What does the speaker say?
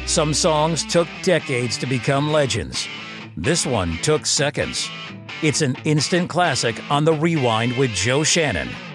Some songs took decades to become legends. This one took seconds. It's an instant classic on The Rewind with Joe Shannon.